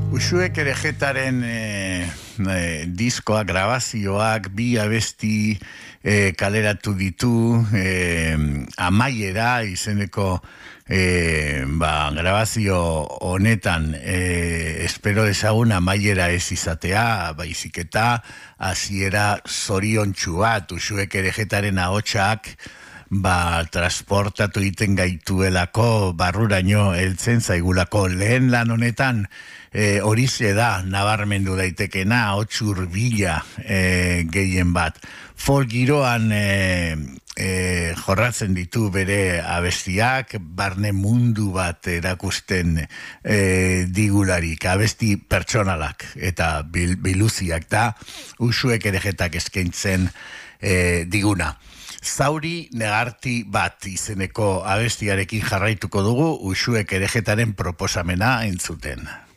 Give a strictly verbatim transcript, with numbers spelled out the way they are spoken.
Uxuek Erejetaren e, e, diskoak, grabazioak, bi abesti e, kaleratu ditu, e, amaiera izeneko e, ba, grabazio honetan e, espero dezagun amaiera ez izatea, baizik eta hasiera zoriontsu bat. Uxuek Erejetaren ahotsak ba, transportatu egiten gaituelako, barruraino heltzen zaigulako. Lehen lan honetan e, horixe da nabarmendu daitekena, ahots hurbila e, gehien bat. Folk giroan e, e, jorratzen ditu bere abestiak, barne mundu bat erakusten e, digularik, abesti pertsonalak eta bil, biluziak da Uxuek Erejetak eskaintzen e, diguna. Zauri negarti bat izeneko abestiarekin jarraituko dugu Uxuek Erejetaren proposamena entzuten.